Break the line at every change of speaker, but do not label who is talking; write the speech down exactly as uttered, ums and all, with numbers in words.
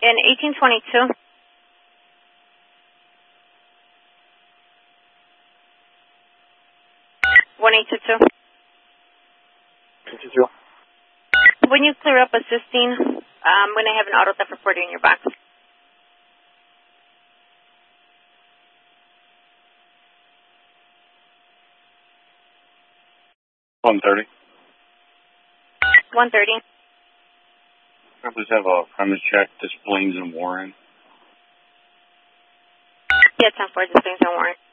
In eighteen twenty-two. one eight two two.
eight two two.
When you clear up assisting, I'm going to have an auto theft report in your box.
one thirty.
one thirty.
I please have a premise check, Des Plaines and Warren.
Yeah, ten four, Des Plaines and Warren.